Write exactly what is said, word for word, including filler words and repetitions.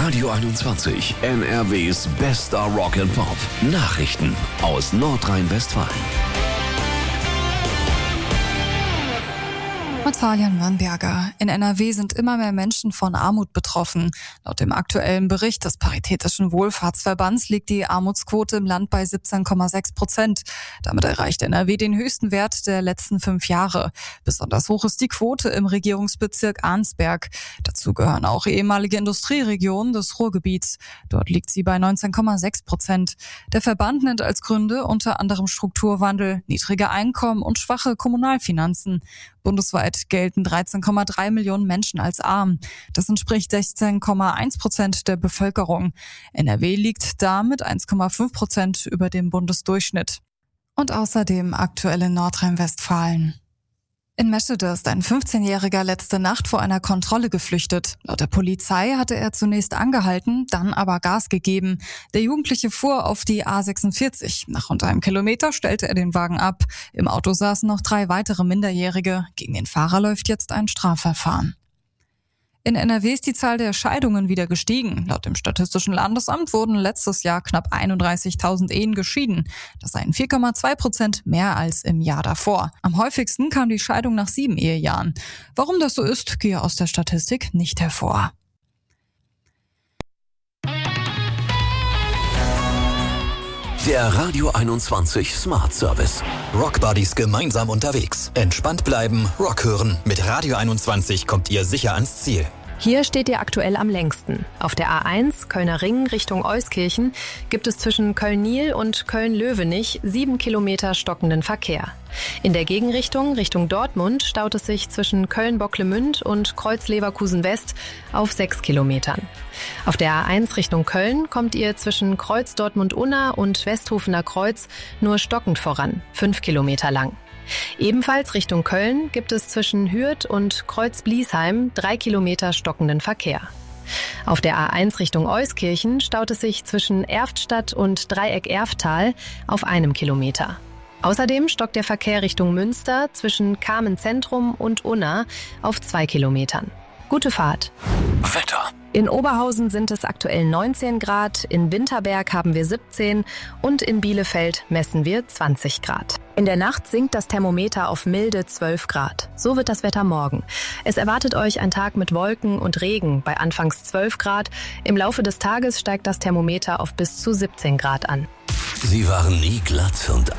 Radio einundzwanzig, N R Ws bester Rock and Pop. Nachrichten aus Nordrhein-Westfalen. Natalia Nürnberger. In N R W sind immer mehr Menschen von Armut betroffen. Laut dem aktuellen Bericht des Paritätischen Wohlfahrtsverbands liegt die Armutsquote im Land bei siebzehn Komma sechs Prozent. Damit erreicht N R W den höchsten Wert der letzten fünf Jahre. Besonders hoch ist die Quote im Regierungsbezirk Arnsberg. Dazu gehören auch ehemalige Industrieregionen des Ruhrgebiets. Dort liegt sie bei neunzehn Komma sechs Prozent. Der Verband nennt als Gründe unter anderem Strukturwandel, niedrige Einkommen und schwache Kommunalfinanzen. Bundesweit gelten dreizehn Komma drei Millionen Menschen als arm. Das entspricht sechzehn Komma eins Prozent der Bevölkerung. N R W liegt damit eins Komma fünf Prozent über dem Bundesdurchschnitt. Und außerdem aktuell in Nordrhein-Westfalen. In Meschede ist ein fünfzehnjähriger letzte Nacht vor einer Kontrolle geflüchtet. Laut der Polizei hatte er zunächst angehalten, dann aber Gas gegeben. Der Jugendliche fuhr auf die A sechsundvierzig. Nach rund einem Kilometer stellte er den Wagen ab. Im Auto saßen noch drei weitere Minderjährige. Gegen den Fahrer läuft jetzt ein Strafverfahren. In N R W ist die Zahl der Scheidungen wieder gestiegen. Laut dem Statistischen Landesamt wurden letztes Jahr knapp einunddreißigtausend Ehen geschieden. Das seien vier Komma zwei Prozent mehr als im Jahr davor. Am häufigsten kam die Scheidung nach sieben Ehejahren. Warum das so ist, gehe aus der Statistik nicht hervor. Der Radio einundzwanzig Smart Service. Rockbuddies gemeinsam unterwegs. Entspannt bleiben, Rock hören. Mit Radio einundzwanzig kommt ihr sicher ans Ziel. Hier steht ihr aktuell am längsten. Auf der A eins, Kölner Ring Richtung Euskirchen, gibt es zwischen Köln-Niel und Köln-Löwenich sieben Kilometer stockenden Verkehr. In der Gegenrichtung, Richtung Dortmund, staut es sich zwischen Köln-Bocklemünd und Kreuz-Leverkusen-West auf sechs Kilometern. Auf der A eins Richtung Köln kommt ihr zwischen Kreuz-Dortmund-Unna und Westhofener Kreuz nur stockend voran, fünf Kilometer lang. Ebenfalls Richtung Köln gibt es zwischen Hürth und Kreuz-Bliesheim drei Kilometer stockenden Verkehr. Auf der A eins Richtung Euskirchen staut es sich zwischen Erftstadt und Dreieck-Erftal auf einem Kilometer. Außerdem stockt der Verkehr Richtung Münster zwischen Kamen-Zentrum und Unna auf zwei Kilometern. Gute Fahrt. Wetter. In Oberhausen sind es aktuell neunzehn Grad, in Winterberg haben wir siebzehn und in Bielefeld messen wir zwanzig Grad. In der Nacht sinkt das Thermometer auf milde zwölf Grad. So wird das Wetter morgen. Es erwartet euch ein Tag mit Wolken und Regen bei anfangs zwölf Grad. Im Laufe des Tages steigt das Thermometer auf bis zu siebzehn Grad an. Sie waren nie glatt und